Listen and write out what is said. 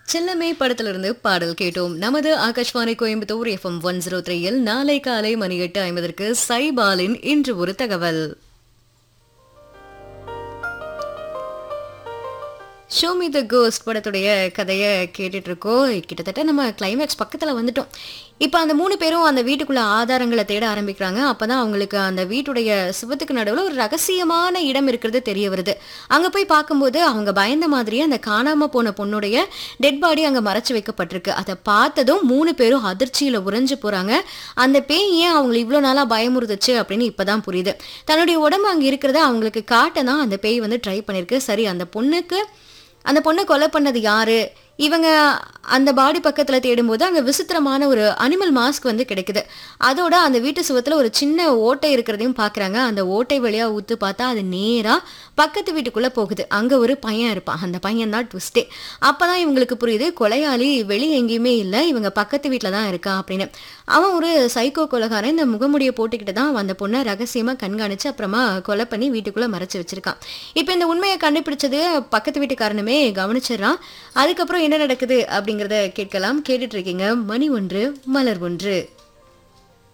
செல்லமே படத்திலிருந்து பாடல் கேட்டோம். நமது ஆகாஷ்வாணி கோயம்புத்தூர் எஃப்எம் 103ல் நாளை காலை மணி 8:50க்கு சைபாலின் இன்று ஒரு தகவல். ஷோ மீ த கோஸ்ட் படத்துடைய கதையை கேட்டுட்டு இருக்கோம். கிட்டத்தட்ட நம்ம கிளைமேக்ஸ் பக்கத்துல வந்துட்டோம். இப்போ அந்த 3 பேரும் அந்த வீட்டுக்குள்ள ஆதாரங்களை தேட ஆரம்பிக்கிறாங்க. அப்பதான் அவங்களுக்கு அந்த வீட்டுடைய சுவத்துக்கு நடுவில் ஒரு ரகசியமான இடம் இருக்கிறது தெரிய வருது. அங்க போய் பார்க்கும்போது அவங்க பயந்த மாதிரியே அந்த காணாம போன பொண்ணுடைய டெட் பாடி அங்க மறைச்சு வைக்கப்பட்டிருக்கு. அதை பார்த்ததும் 3 பேரும் அதிர்ச்சியில உறைஞ்சு போறாங்க. அந்த பேய் ஏன் அவங்களை இவ்வளோ நாளா பயமுறுத்துச்சு அப்படின்னு இப்பதான் புரியுது. தன்னுடைய உடம்பு அங்க இருக்கிறத அவங்களுக்கு காட்ட தான் அந்த பேய் வந்து ட்ரை பண்ணிருக்கு. சரி, அந்த பொண்ணை கொலை பண்ணது யாரு? இவங்க அந்த பாடி பக்கத்துல தேடும்போது அங்க விசித்திரமான ஒரு அனிமல் மாஸ்க் வந்து கிடைக்குது. அதோட அந்த வீட்டு சுவத்துல ஒரு சின்ன ஓட்டை இருக்கிறதையும் பாக்குறாங்க. அந்த ஓட்டை வழியா ஊத்து பார்த்தா அது நேரா பக்கத்து வீட்டுக்குள்ள போகுது. அங்க ஒரு பையன் இருப்பான். அந்த பையன் தான் ட்விஸ்டே. அப்பதான் இவங்களுக்கு புரியுது, கொலையாளி வெளியே எங்கேயுமே இல்லை, இவங்க பக்கத்து வீட்டுல தான் இருக்கான் அப்படின்னு. அவன் ஒரு சைக்கோ கொலைகாரன். இந்த முகமுடியை போட்டுக்கிட்டு தான் அந்த பொண்ணை ரகசியமா கண்காணிச்சு அப்புறமா கொலை பண்ணி வீட்டுக்குள்ள மறைச்சு வச்சிருக்கான். இப்ப இந்த உண்மையை கண்டுபிடிச்சது பக்கத்து வீட்டுக்காரனுமே கவனிச்சிடறான். அதுக்கப்புறம் என்ன நடக்குது அப்படிங்கறத கேட்கலாம். கேட்டுட்டு இருக்கீங்க மணி ஒன்று மலர் ஒன்று.